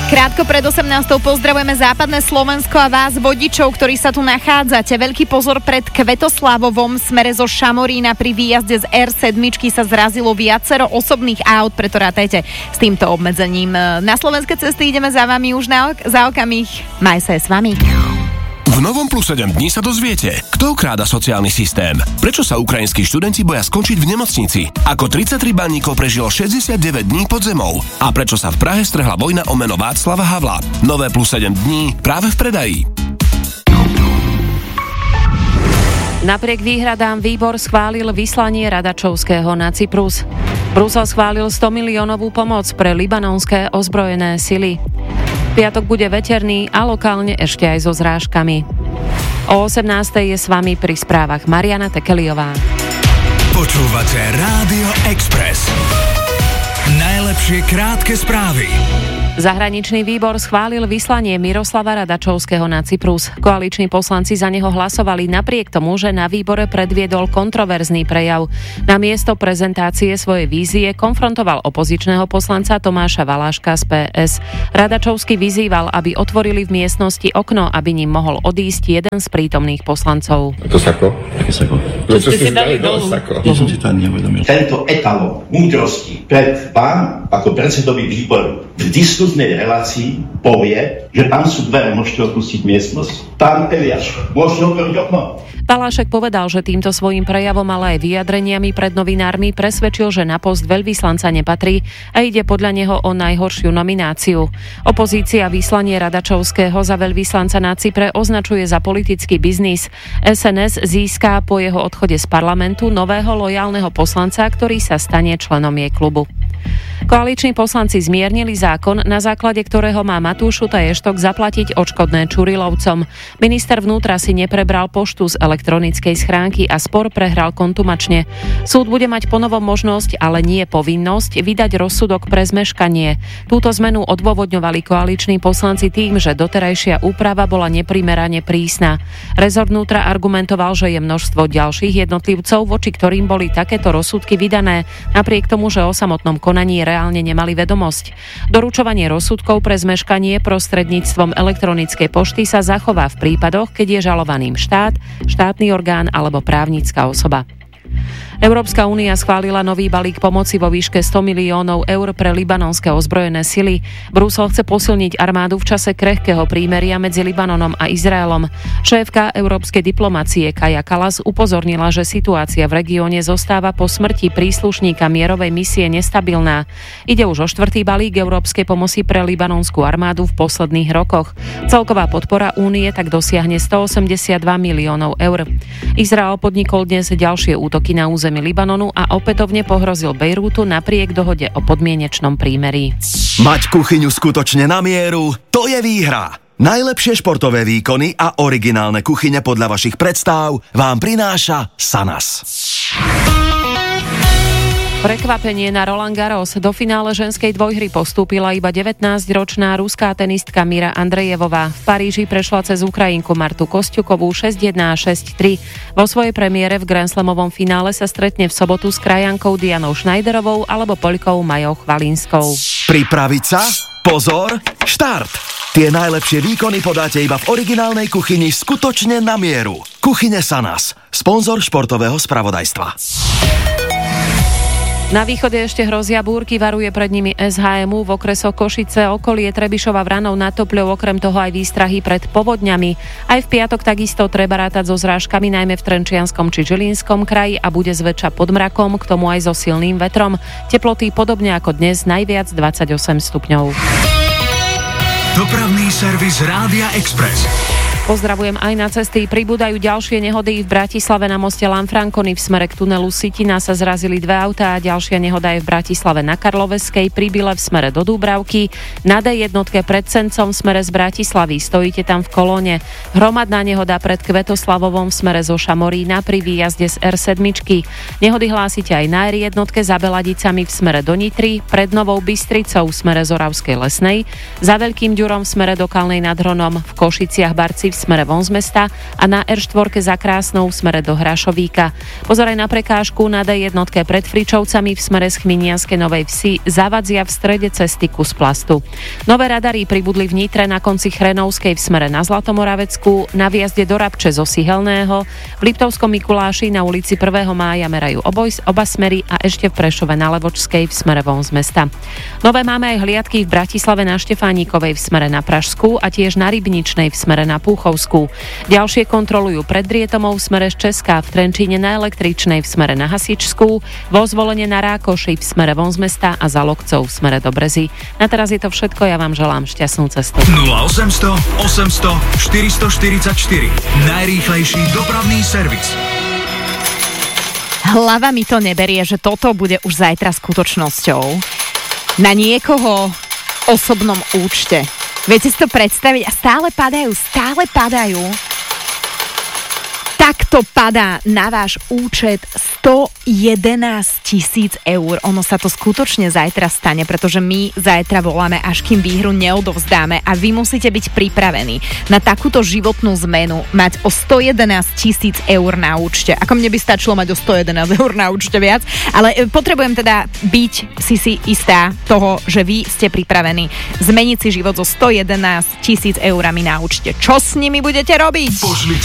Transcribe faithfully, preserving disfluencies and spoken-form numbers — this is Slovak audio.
Krátko pred osemnástou pozdravujeme západné Slovensko a vás, vodičov, ktorí sa tu nachádzate. Veľký pozor pred Kvetoslávovom. Smere zo Šamorína pri výjazde z er sedem sa zrazilo viacero osobných aut, preto rátajte s týmto obmedzením. Na slovenské cesty ideme za vami už na ok- za okamih. Maj sa je s vami. V novom Plus sedem dní sa dozviete, kto kráda sociálny systém, prečo sa ukrajinskí študenti boja skončiť v nemocnici, ako tridsaťtri baníkov prežilo šesťdesiatdeväť dní pod zemou a prečo sa v Prahe strhla vojna o meno Václava Havla. Nové Plus sedem dní práve v predaji. Napriek výhradám výbor schválil vyslanie Radačovského na Cyprus. Brusel schválil sto miliónovú pomoc pre libanonské ozbrojené sily. Piatok bude veterný a lokálne ešte aj so zrážkami. O osemnástej je s vami pri správach Mariana Tekeliová. Počúvate Rádio Express. Najlepšie krátke správy. Zahraničný výbor schválil vyslanie Miroslava Radačovského na Cyprus. Koaliční poslanci za neho hlasovali napriek tomu, že na výbore predviedol kontroverzný prejav. Na miesto prezentácie svojej vízie konfrontoval opozičného poslanca Tomáša Valáška z pé es. Radačovský vyzýval, aby otvorili v miestnosti okno, aby ním mohol odísť jeden z prítomných poslancov. To sako? Aké sako? No, čo ste si dali dolu? Ja som si to ani neuvedomil. Tento etalon múdrosti pred vám ako predsedovi výboru v diskusnej relácii povie, že tam sú dvere, môžete opustiť miestnosť. Pán Eliáš, môžete otvoriť okno. Valášek povedal, že týmto svojím prejavom, ale aj vyjadreniami pred novinármi presvedčil, že na post veľvyslanca nepatrí a ide podľa neho o najhoršiu nomináciu. Opozícia vyslanie Radačovského za veľvyslanca na Cypre označuje za politický biznis. es en es získa po jeho odchode z parlamentu nového lojálneho poslanca, ktorý sa stane členom jej klubu. Koaliční poslanci zmiernili zákon, na základe ktorého má Matúš Šutaj-Eštok zaplatiť odškodné Čurilovcom. Minister vnútra si neprebral poštu z elektronickej schránky a spor prehral kontumačne. Súd bude mať ponovom možnosť, ale nie povinnosť, vydať rozsudok pre zmeškanie. Túto zmenu odôvodňovali koaliční poslanci tým, že doterajšia úprava bola neprimerane prísna. Rezort vnútra argumentoval, že je množstvo ďalších jednotlivcov, voči ktorým boli takéto rozsudky vydané, napriek tomu, že o samotnom konaní reálne nemali vedomosť. Doručovanie rozsudkov pre zmeškanie prostredníctvom elektronickej pošty sa zachová v prípadoch, keď je žalovaným štát, štátny orgán alebo právnická osoba. Európska únia schválila nový balík pomoci vo výške sto miliónov eur pre libanonské ozbrojené sily. Brusel chce posilniť armádu v čase krehkého prímeria medzi Libanonom a Izraelom. Šéfka európskej diplomacie Kaja Kallas upozornila, že situácia v regióne zostáva po smrti príslušníka mierovej misie nestabilná. Ide už o štvrtý balík európskej pomoci pre libanonskú armádu v posledných rokoch. Celková podpora únie tak dosiahne stoosemdesiatdva miliónov eur. Izrael podnikol dnes ďalšie útoky na územie Libanonu a opätovne pohrozil Bejrútu napriek dohode o podmienečnom prímerí. Mať kuchyňu skutočne na mieru, to je výhra. Najlepšie športové výkony a originálne kuchyne podľa vašich predstáv vám prináša Sanas. Prekvapenie na Roland Garros. Do finále ženskej dvojhry postúpila iba devätnásťročná ruská tenistka Mira Andrejevová. V Paríži prešla cez Ukrajinku Martu Kosťukovú šesť jedna a šesť tri. Vo svojej premiére v Grand Slamovom finále sa stretne v sobotu s krajankou Dianou Schneiderovou alebo Poľkou Majou Chvalinskou. Pripraviť sa? Pozor, štart! Tie najlepšie výkony podáte iba v originálnej kuchyni skutočne na mieru. Kuchyne Sanas, sponzor športového spravodajstva. Na východe ešte hrozia búrky, varuje pred nimi es há em ú v okresoch Košice, okolie Trebišova, Vranov nad Topľou, okrem toho aj výstrahy pred povodňami. Aj v piatok takisto treba rátať so zrážkami, najmä v Trenčianskom či Žilinskom kraji a bude zväčša pod mrakom, k tomu aj so silným vetrom. Teploty podobne ako dnes, najviac dvadsaťosem stupňov. Dopravný servis Rádia Express. Pozdravujem aj na cesty. Pribúdajú ďalšie nehody v Bratislave na moste Lanfrankony. V smere k tunelu Sitina sa zrazili dve autá a ďalšia nehoda je v Bratislave na Karloveskej, pri Bile v smere do Dúbravky. Na dé jednotke pred Sencom v smere z Bratislavy. Stojíte tam v kolóne. Hromadná nehoda pred Kvetoslavovom v smere zo Šamorína pri výjazde z er sedem. Nehody hlásite aj na er jednotke za Beladicami v smere do Nitry, pred Novou Bystricou v smere z Oravskej Lesnej, za Veľkým Ďurom v smere do Kalnej nad Hronom, v Košiciach Barci v v smere von z mesta a na er štyri za Krásnou v smere do Hrašovíka. Pozor aj na prekážku na dé jednotke pred Fričovcami v smere z Chminianskej Novej Vsi, zavadzia v strede cesty kus plastu. Nové radary pribudli v Nitre na konci Chrenovskej v smere na Zlatomoravecku, na výjazde do Rabče zo Sihelného, v Liptovskom Mikuláši na ulici prvého mája merajú oboj, oba smery a ešte v Prešove na Levočskej v smere von z mesta. Nové máme aj hliadky v Bratislave na Štefánikovej v smere na Pražskú a tiež na Rybničnej v smere na Púchovskú. Ďalšie kontrolujú pred Drietomou v smere z Česka, v Trenčíne na Električnej v smere na Hasičskú, vo Zvolenie na Rákoši v smere von z mesta a za Lokcov v smere do Brezy. Na teraz je to všetko, ja vám želám šťastnú cestu. nula osemsto osemsto štyristoštyridsaťštyri Najrýchlejší dopravný servis. Hlava mi to neberie, že toto bude už zajtra skutočnosťou. Na niekoho osobnom účte. Viete si to predstaviť? A stále padajú, stále padajú. Takto padá na váš účet stojedenásť tisíc eur. Ono sa to skutočne zajtra stane, pretože my zajtra voláme, až kým výhru neodovzdáme a vy musíte byť pripravení na takúto životnú zmenu, mať o stojedenásť tisíc eur na účte. Ako mne by stačilo mať o stojedenásť eur na účte viac, ale potrebujem teda byť si si istá toho, že vy ste pripravení zmeniť si život so stojedenásť tisíc eurami na účte. Čo s nimi budete robiť? Pošlite